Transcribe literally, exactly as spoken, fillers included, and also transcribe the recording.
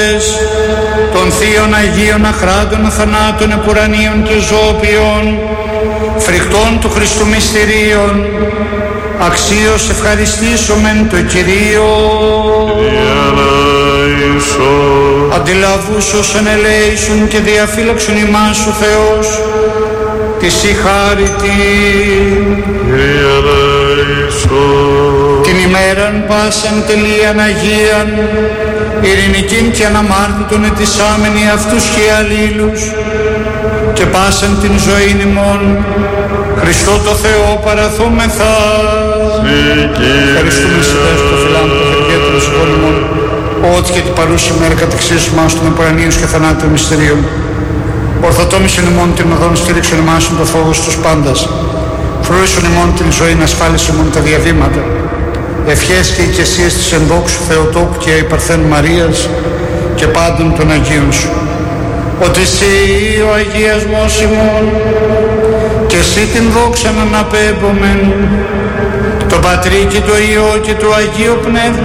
προσωπές των Θείων Αγίων Αχράντων Αθανάτων Επουρανίων και Ζώπιων, φρικτών του Χριστού μυστηρίων, αξίως ευχαριστήσομεν το Κυρίο. Αντιλαβούς όσων ελέησουν και διαφύλαξον ημάς ο Θεός, της η χάρητη. Την ημέραν πάσαν τελείαν Αγίαν, ειρηνικήν και αναμάρτητον ετισάμενοι αυτούς και αλλήλους, και πάσαν την ζωήν ημών, Χριστό το Θεό παραθόμεθα. Ευχαριστούμε σε Θεός το φιλάνθρωπο ευεργέτρος πόλεμων, ό,τι και την παρούση μέρα κατεξίσου μας των επουρανίων και θανάτων μυστηρίων. Ορθοτόμησον ημών την οδόν, στήριξον ημάσον το φόβος τους πάντας. Φρούρισον ημών την ζωή, ασφάλισον ημών τα διαβήματα. Ευχές και οικεσίες της ενδόξου Θεοτόκου και υπαρθένου Μαρίας και πάντων των Αγίων σου. Ότι εσύ ο αγιασμός ημών και εσύ την δόξα να αναπέμπομεν, το Πατρί και το Υιό και το Αγίο Πνεύμα